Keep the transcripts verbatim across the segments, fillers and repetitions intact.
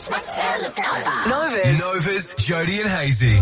Change my telephone. Nova's. Nova's Jody and Hazy.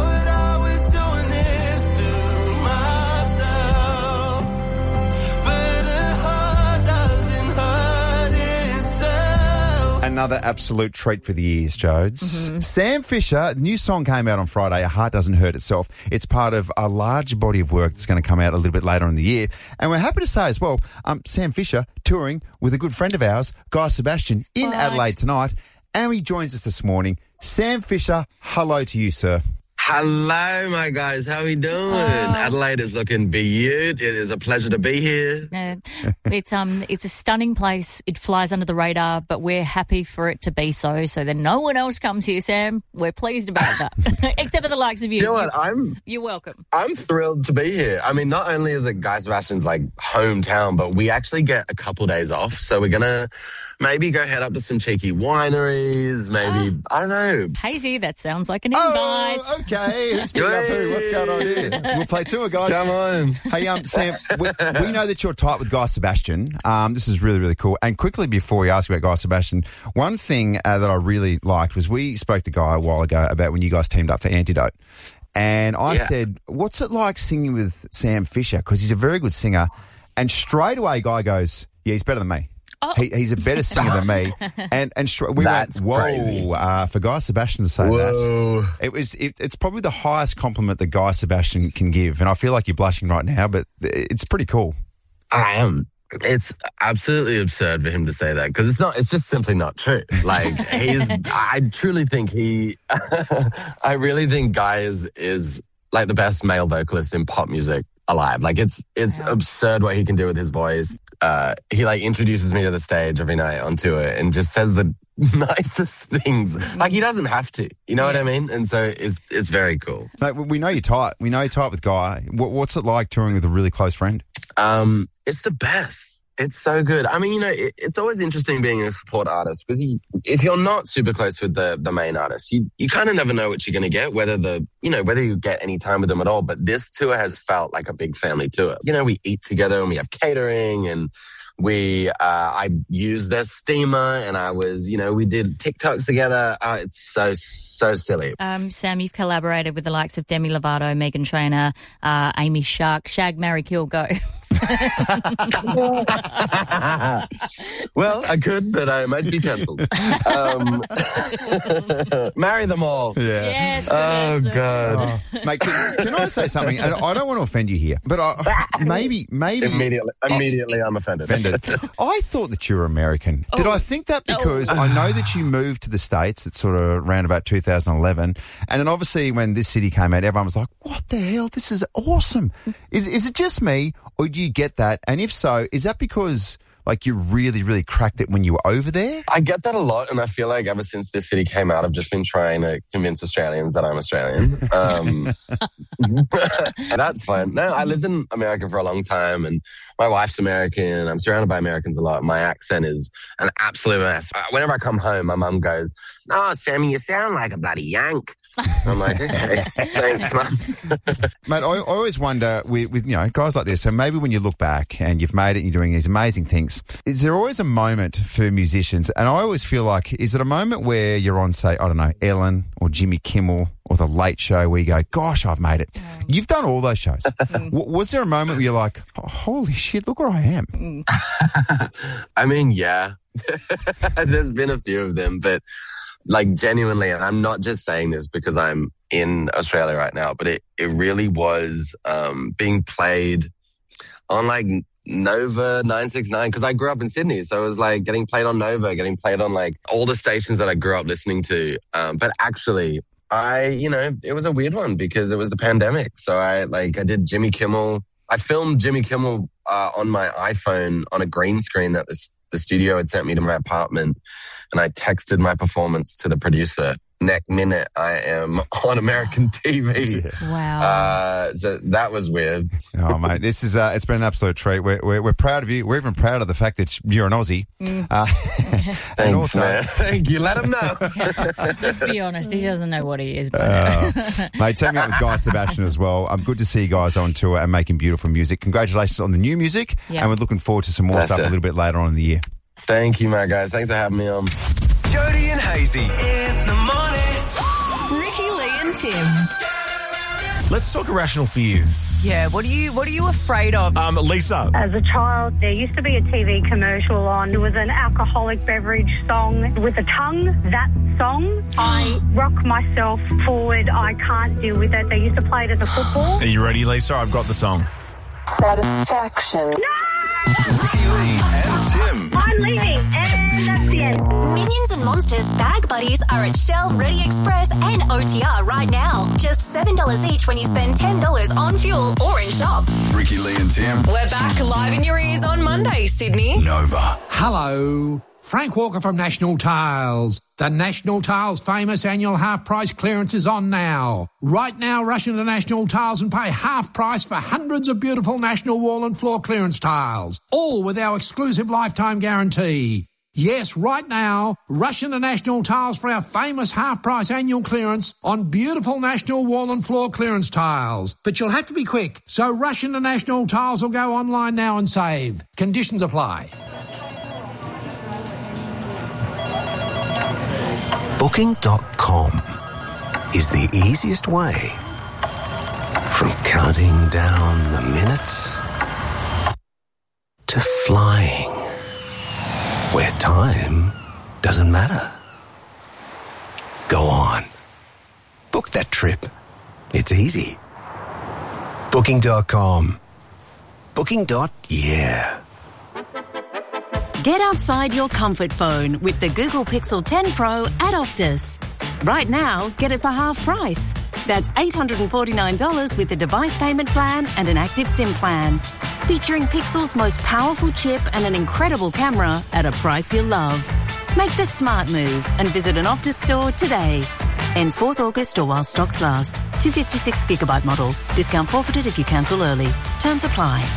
Another absolute treat for the ears, Jodes. Mm-hmm. Sam Fisher, the new song came out on Friday, A Heart Doesn't Hurt Itself. It's part of a large body of work that's going to come out a little bit later in the year. And we're happy to say as well, um, Sam Fisher touring with a good friend of ours, Guy Sebastian, in What? Adelaide tonight. And he joins us this morning. Sam Fisher, hello to you, sir. Hello, my guys. How are we doing? Adelaide is looking beaut. It is a pleasure to be here. Yeah. It's um, it's a stunning place. It flies under the radar, but we're happy for it to be so, so that no one else comes here, Sam. We're pleased about that. Except for the likes of you. You know what? I'm You're welcome. I'm thrilled to be here. I mean, not only is it Guy Sebastian's like hometown, but we actually get a couple days off. So we're gonna maybe go head up to some cheeky wineries. Maybe I don't know. Hazy, that sounds like an invite. Oh, okay. Who's picking up who? What's going on here? We'll play tour, guys. Come on. Hey, um, Sam, we, we know that you're tight with Guy Sebastian. Um, this is really, really cool. And quickly before we ask you about Guy Sebastian, one thing uh, that I really liked was we spoke to Guy a while ago about when you guys teamed up for Antidote. And I Yeah. said, what's it like singing with Sam Fisher? Because he's a very good singer. And straight away, Guy goes, yeah, he's better than me. Oh. He, he's a better singer than me. And and str- we That's went, whoa, crazy. uh, for Guy Sebastian to say Whoa. that. It was. It, it's probably the highest compliment that Guy Sebastian can give. And I feel like you're blushing right now, but it's pretty cool. I am. It's absolutely absurd for him to say that because it's not. It's just simply not true. Like he's. I truly think he. I really think Guy is is like the best male vocalist in pop music alive. Like it's it's Wow. absurd what he can do with his voice. Uh, he like introduces me to the stage every night on tour and just says the nicest things. Like he doesn't have to. You know what I mean? And so it's it's very cool. Mate, we know you're tight. We know you're tight with Guy. What, what's it like touring with a really close friend? Um, it's the best. It's so good. I mean, you know, it, it's always interesting being a support artist because you, if you're not super close with the the main artist, you you kind of never know what you're going to get, whether the you know whether you get any time with them at all. But this tour has felt like a big family tour. You know, we eat together and we have catering and we uh, I used their steamer and I was you know we did TikToks together. Uh, it's so so silly. Um, Sam, you've collaborated with the likes of Demi Lovato, Meghan Trainor, uh, Amy Shark, Shag, Marry, Kill, Go. Well, I could, but I might be cancelled. Um, marry them all. Yes. Oh, God. Oh, mate, can, can I say something? And I don't want to offend you here, but I, maybe, maybe... Immediately, immediately I'm offended. offended. I thought that you were American. Did Oh. I think that because I know that you moved to the States at sort of around about two thousand eleven, and then obviously when this city came out, everyone was like, what the hell? This is awesome. Is, is it just me, or do you get that? And if so, is that because... like you really, really cracked it when you were over there? I get that a lot, and I feel like ever since this city came out, I've just been trying to convince Australians that I'm Australian. Um, and that's fine. No, I lived in America for a long time, and my wife's American. I'm surrounded by Americans a lot. My accent is an absolute mess. Whenever I come home, my mum goes, "Oh, Sammy, you sound like a bloody Yank." I'm like, okay, thanks, Mum. Mate, I, I always wonder with, with, you know, guys like this, so maybe when you look back and you've made it and you're doing these amazing things, is there always a moment for musicians? And I always feel like, is it a moment where you're on, say, I don't know, Ellen or Jimmy Kimmel or The Late Show where you go, gosh, I've made it. You've done all those shows. w- was there a moment where you're like, oh, holy shit, look where I am? I mean, yeah. There's been a few of them, but like genuinely, and I'm not just saying this because I'm in Australia right now, but it, it really was um, being played on like Nova nine six nine because I grew up in Sydney. So it was like getting played on Nova, getting played on like all the stations that I grew up listening to. Um, but actually, I, you know, it was a weird one because it was the pandemic. So I like, I did Jimmy Kimmel. I filmed Jimmy Kimmel uh, on my iPhone on a green screen that the, the studio had sent me to my apartment. And I texted my performance to the producer. Next minute, I am on American T V. Wow. Uh, so that was weird. Oh, mate, this is, uh, it's been an absolute treat. We're, we're, we're proud of you. We're even proud of the fact that you're an Aussie. Mm. Uh, Thanks, and also, man. Thank you. Let him know. Let's be honest, he doesn't know what he is. But Uh, mate, teaming up with Guy Sebastian as well. I'm good to see you guys on tour and making beautiful music. Congratulations on the new music. Yeah. And we're looking forward to some more That's stuff it. a little bit later on in the year. Thank you, my guys. Thanks for having me on. Jody and Hazy. In the morning. Ricky, Lee and Tim. Let's talk irrational fears. Yeah, what are you what are you afraid of? Um, Lisa. As a child, there used to be a T V commercial on. It was an alcoholic beverage song with a tongue. That song, I rock myself forward. I can't deal with it. They used to play it as a football. Are you ready, Lisa? I've got the song. Satisfaction. Ricky, Lee and Tim. I'm leaving, and that's the end. Minions and Monsters Bag Buddies are at Shell, Ready Express and O T R right now. Just seven dollars each when you spend ten dollars on fuel or in shop. Ricky, Lee and Tim. We're back live in your ears on Monday, Sydney. Nova. Hello, Frank Walker from National Tiles. The National Tiles famous annual half-price clearance is on now. Right now, rush into National Tiles and pay half price for hundreds of beautiful National Wall and Floor clearance tiles, all with our exclusive lifetime guarantee. Yes, right now, rush into National Tiles for our famous half-price annual clearance on beautiful National Wall and Floor clearance tiles. But you'll have to be quick, so rush into National Tiles or go online now and save. Conditions apply. Booking dot com is the easiest way from counting down the minutes to flying, where time doesn't matter. Go on. Book that trip. It's easy. Booking dot com. Booking. Yeah. Get outside your comfort phone with the Google Pixel ten Pro at Optus. Right now, get it for half price. That's eight hundred forty-nine dollars with the device payment plan and an active SIM plan. Featuring Pixel's most powerful chip and an incredible camera at a price you'll love. Make the smart move and visit an Optus store today. Ends fourth August or while stocks last. two hundred fifty-six gigabyte model. Discount forfeited if you cancel early. Terms apply.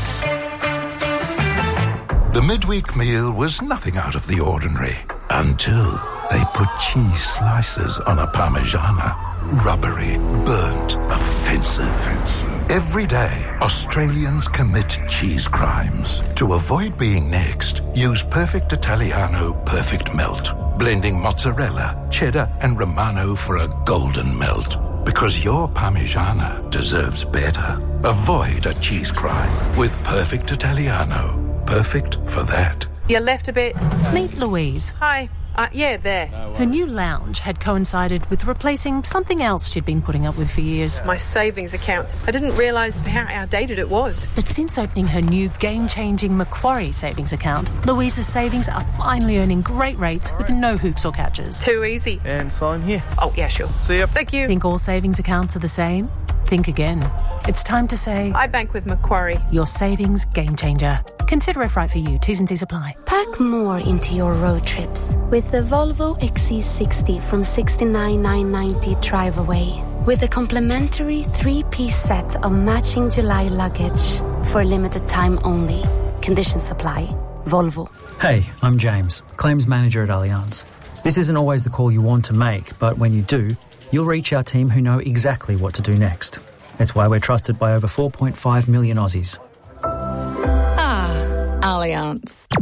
The midweek meal was nothing out of the ordinary until they put cheese slices on a Parmigiana. Rubbery, burnt, offensive. Every day, Australians commit cheese crimes. To avoid being next, use Perfect Italiano Perfect Melt, blending mozzarella, cheddar and Romano for a golden melt. Because your Parmigiana deserves better. Avoid a cheese crime with Perfect Italiano. Perfect for that. You left a bit. Meet Louise. Hi. Uh, yeah, there. Her new lounge had coincided with replacing something else she'd been putting up with for years. My savings account. I didn't realise how outdated it was. But since opening her new game-changing Macquarie savings account, Louise's savings are finally earning great rates with no hoops or catches. Too easy. And sign here. Oh, yeah, sure. See ya. Thank you. Think all savings accounts are the same? Think again. It's time to say... I bank with Macquarie. Your savings game changer. Consider if right for you. T's and C's apply. Pack more into your road trips with the Volvo X C sixty from sixty-nine thousand nine hundred ninety drive away. With a complimentary three-piece set of matching July luggage for a limited time only. Conditions apply. Volvo. Hey, I'm James, Claims Manager at Allianz. This isn't always the call you want to make, but when you do, you'll reach our team who know exactly what to do next. It's why we're trusted by over four point five million Aussies. Ah, Allianz.